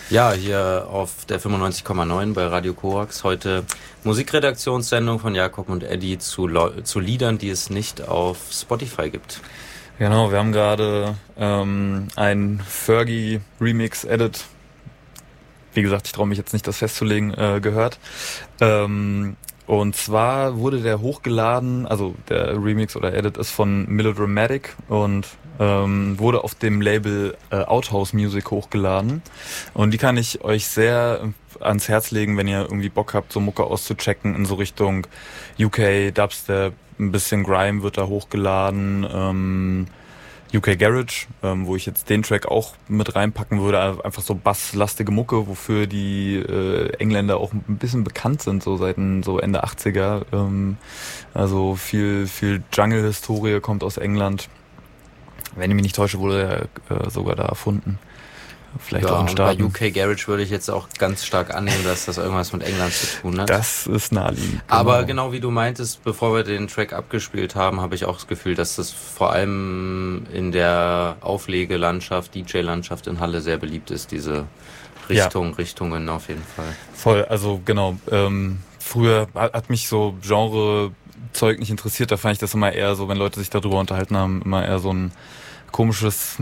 Ja, hier auf der 95,9 bei Radio Korax. Heute Musikredaktionssendung von Jakob und Eddie zu Liedern, die es nicht auf Spotify gibt. Genau, wir haben gerade ein Fergie-Remix-Edit, wie gesagt, ich traue mich jetzt nicht, das festzulegen, gehört. Und zwar wurde der hochgeladen, also der Remix oder Edit ist von Melodramatic und wurde auf dem Label Outhouse Music hochgeladen. Und die kann ich euch sehr ans Herz legen, wenn ihr irgendwie Bock habt, so Mucke auszuchecken in so Richtung UK, Dubstep, ein bisschen Grime wird da hochgeladen, UK Garage, wo ich jetzt den Track auch mit reinpacken würde, einfach so basslastige Mucke, wofür die Engländer auch ein bisschen bekannt sind, so seit so Ende 80er. Also viel Jungle-Historie kommt aus England. Wenn ich mich nicht täusche, wurde er sogar da erfunden. Vielleicht auch in Staaten. Bei UK Garage würde ich jetzt auch ganz stark annehmen, dass das irgendwas mit England zu tun hat. Das ist naheliegend. Aber genau wie du meintest, bevor wir den Track abgespielt haben, habe ich auch das Gefühl, dass das vor allem in der Auflegelandschaft, DJ-Landschaft in Halle sehr beliebt ist, diese Richtungen auf jeden Fall. Voll, also genau. Früher hat mich so Genre-Zeug nicht interessiert, da fand ich das immer eher so, wenn Leute sich darüber unterhalten haben, immer eher so ein komisches,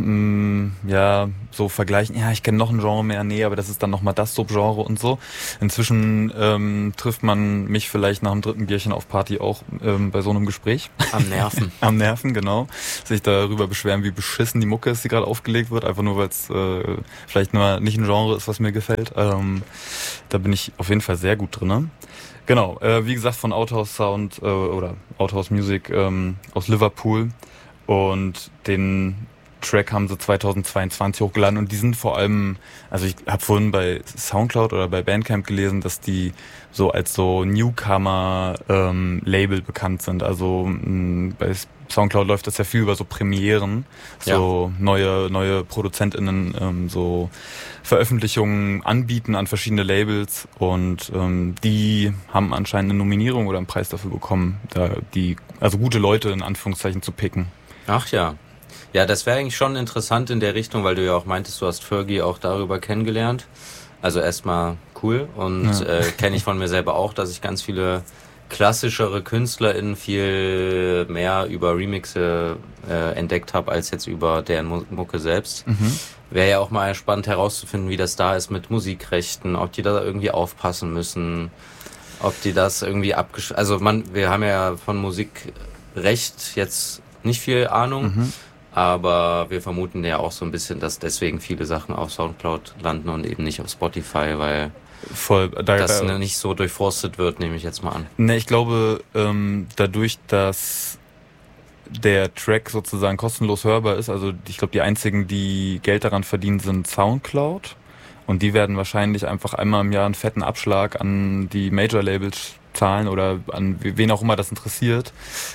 so vergleichen, ich kenne noch ein Genre mehr, aber das ist dann nochmal das Subgenre und so. Inzwischen trifft man mich vielleicht nach dem 3. Bierchen auf Party auch bei so einem Gespräch. Am Nerven. Am Nerven, genau. Sich darüber beschweren, wie beschissen die Mucke ist, die gerade aufgelegt wird, einfach nur, weil es vielleicht nur nicht ein Genre ist, was mir gefällt. Da bin ich auf jeden Fall sehr gut drin. Genau, wie gesagt, von Outhouse Sound oder Outhouse Music aus Liverpool. Und den Track haben sie 2022 hochgeladen und die sind vor allem, also ich habe vorhin bei Soundcloud oder bei Bandcamp gelesen, dass die so als so Newcomer-Label bekannt sind. Also bei Soundcloud läuft das ja viel über so Premieren, so neue ProduzentInnen so Veröffentlichungen anbieten an verschiedene Labels und die haben anscheinend eine Nominierung oder einen Preis dafür bekommen, also gute Leute in Anführungszeichen zu picken. Ach ja. Ja, das wäre eigentlich schon interessant in der Richtung, weil du ja auch meintest, du hast Fergie auch darüber kennengelernt. Also erstmal cool und kenne ich von mir selber auch, dass ich ganz viele klassischere KünstlerInnen viel mehr über Remixe entdeckt habe, als jetzt über deren Mucke selbst. Wäre ja auch mal spannend herauszufinden, wie das da ist mit Musikrechten, ob die da irgendwie aufpassen müssen, ob die das irgendwie wir haben ja von Musikrecht jetzt nicht viel Ahnung, aber wir vermuten ja auch so ein bisschen, dass deswegen viele Sachen auf Soundcloud landen und eben nicht auf Spotify, weil das nicht so durchforstet wird, nehme ich jetzt mal an. Ne, ich glaube, dadurch, dass der Track sozusagen kostenlos hörbar ist, also ich glaube, die einzigen, die Geld daran verdienen, sind Soundcloud und die werden wahrscheinlich einfach einmal im Jahr einen fetten Abschlag an die Major-Labels zahlen oder an wen auch immer das interessiert.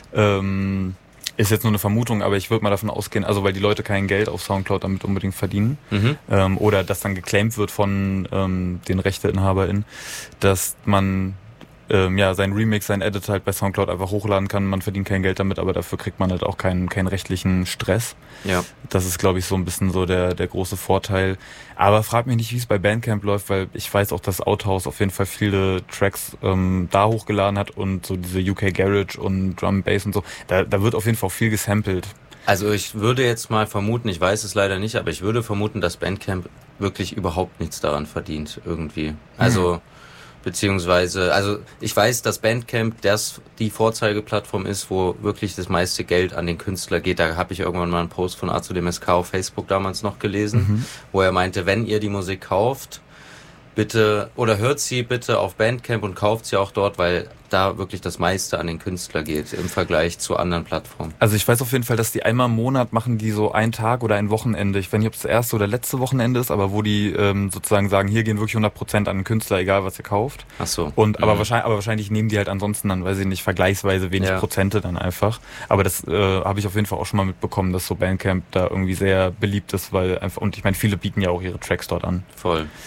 Ist jetzt nur eine Vermutung, aber ich würde mal davon ausgehen, also weil die Leute kein Geld auf Soundcloud damit unbedingt verdienen oder das dann geclaimt wird von den RechteinhaberInnen, dass man sein Remix, sein Edit halt bei Soundcloud einfach hochladen kann. Man verdient kein Geld damit, aber dafür kriegt man halt auch keinen rechtlichen Stress. Ja. Das ist, glaube ich, so ein bisschen so der große Vorteil. Aber frag mich nicht, wie es bei Bandcamp läuft, weil ich weiß auch, dass Outhouse auf jeden Fall viele Tracks da hochgeladen hat und so diese UK Garage und Drum Bass und so. Da wird auf jeden Fall auch viel gesampelt. Also ich würde jetzt mal vermuten, ich weiß es leider nicht, aber ich würde vermuten, dass Bandcamp wirklich überhaupt nichts daran verdient irgendwie. Also beziehungsweise, ich weiß, dass Bandcamp die Vorzeigeplattform ist, wo wirklich das meiste Geld an den Künstler geht. Da habe ich irgendwann mal einen Post von A zu dem SK auf Facebook damals noch gelesen, wo er meinte, wenn ihr die Musik kauft, bitte, oder hört sie bitte auf Bandcamp und kauft sie auch dort, weil da wirklich das meiste an den Künstler geht im Vergleich zu anderen Plattformen. Also ich weiß auf jeden Fall, dass die einmal im Monat machen die so einen Tag oder ein Wochenende. Ich weiß nicht, ob es das erste oder letzte Wochenende ist, aber wo die sozusagen sagen, hier gehen wirklich 100% an den Künstler, egal was ihr kauft. Ach so. Und aber wahrscheinlich nehmen die halt ansonsten dann, weiß ich nicht, vergleichsweise wenig Prozente dann einfach. Aber das habe ich auf jeden Fall auch schon mal mitbekommen, dass so Bandcamp da irgendwie sehr beliebt ist, weil einfach, und ich meine, viele bieten ja auch ihre Tracks dort an. Voll.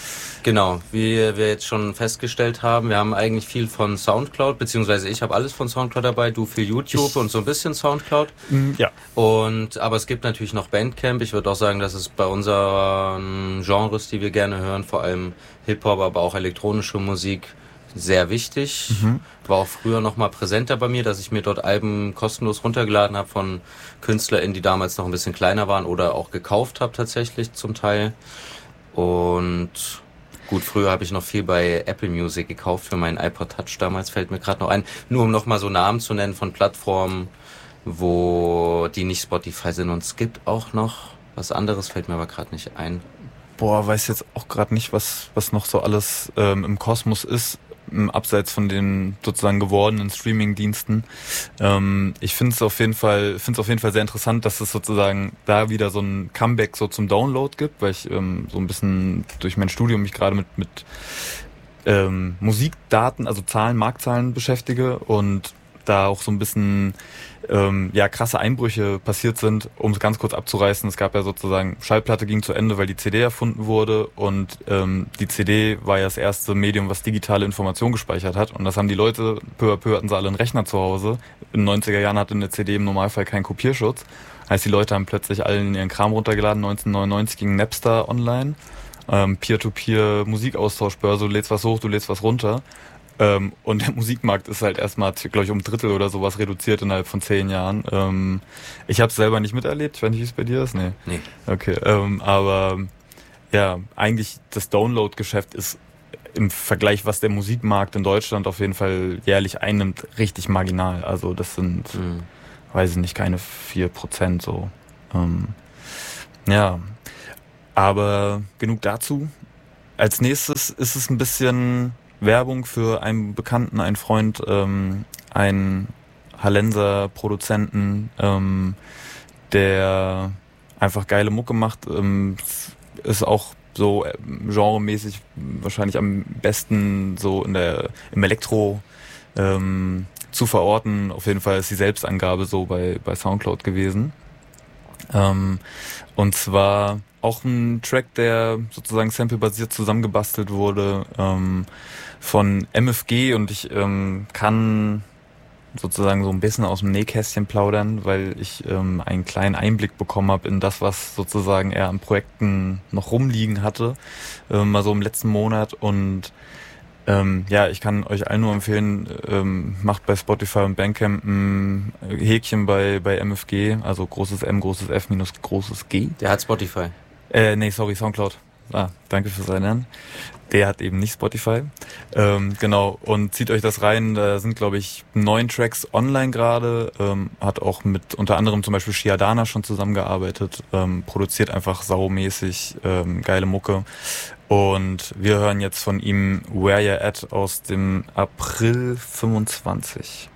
Genau, wie wir jetzt schon festgestellt haben, wir haben eigentlich viel von Soundcloud, beziehungsweise ich habe alles von Soundcloud dabei, du viel YouTube und so ein bisschen Soundcloud. Ja. Aber es gibt natürlich noch Bandcamp. Ich würde auch sagen, dass es bei unseren Genres, die wir gerne hören, vor allem Hip-Hop, aber auch elektronische Musik, sehr wichtig. War auch früher noch mal präsenter bei mir, dass ich mir dort Alben kostenlos runtergeladen habe von KünstlerInnen, die damals noch ein bisschen kleiner waren oder auch gekauft habe tatsächlich zum Teil. Und gut, früher habe ich noch viel bei Apple Music gekauft für meinen iPod Touch damals, fällt mir gerade noch ein. Nur um noch mal so Namen zu nennen von Plattformen, wo die nicht Spotify sind. Und es gibt auch noch was anderes, fällt mir aber gerade nicht ein. Boah, weiß jetzt auch gerade nicht, was noch so alles im Kosmos ist, abseits von den sozusagen gewordenen Streaming-Diensten. Ich finde es auf jeden Fall sehr interessant, dass es sozusagen da wieder so ein Comeback so zum Download gibt, weil ich so ein bisschen durch mein Studium mich gerade mit Musikdaten, also Marktzahlen beschäftige und da auch so ein bisschen krasse Einbrüche passiert sind, um es ganz kurz abzureißen. Es gab ja sozusagen, Schallplatte ging zu Ende, weil die CD erfunden wurde und die CD war ja das erste Medium, was digitale Information gespeichert hat und das haben die Leute, peu à peu hatten sie alle einen Rechner zu Hause. In den 90er Jahren hatte eine CD im Normalfall keinen Kopierschutz. Heißt, die Leute haben plötzlich alle ihren Kram runtergeladen. 1999 ging Napster online, Peer-to-Peer Musikaustauschbörse, du lädst was hoch, du lädst was runter. Und der Musikmarkt ist halt erstmal, glaube ich, um ein Drittel oder sowas reduziert innerhalb von 10 Jahren. Ich habe es selber nicht miterlebt. Ich weiß nicht, wie es bei dir ist. Nee. Okay. Aber ja, eigentlich das Download-Geschäft ist im Vergleich, was der Musikmarkt in Deutschland auf jeden Fall jährlich einnimmt, richtig marginal. Also das sind, weiß ich nicht, keine 4% so. Ja, aber genug dazu. Als nächstes ist es ein bisschen Werbung für einen Bekannten, einen Freund, einen Hallenser Produzenten, der einfach geile Mucke macht, ist auch so genremäßig wahrscheinlich am besten so im Elektro zu verorten. Auf jeden Fall ist die Selbstangabe so bei Soundcloud gewesen. Und zwar auch ein Track, der sozusagen samplebasiert zusammengebastelt wurde von MFG und ich kann sozusagen so ein bisschen aus dem Nähkästchen plaudern, weil ich einen kleinen Einblick bekommen habe in das, was sozusagen er an Projekten noch rumliegen hatte, mal so im letzten Monat und ich kann euch allen nur empfehlen, macht bei Spotify und Bandcamp ein Häkchen bei MFG, also großes M, großes F minus großes G. Der hat Spotify. Soundcloud. Danke fürs Erinnern. Der hat eben nicht Spotify. Genau, und zieht euch das rein. Da sind, glaube ich, 9 Tracks online gerade. Hat auch mit unter anderem zum Beispiel Shiadana schon zusammengearbeitet. Produziert einfach saumäßig geile Mucke. Und wir hören jetzt von ihm Where You At aus dem April 25.